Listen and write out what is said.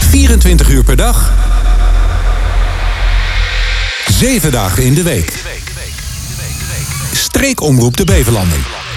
24 uur per dag, 7 dagen in de week. Streekomroep de Beverlanden.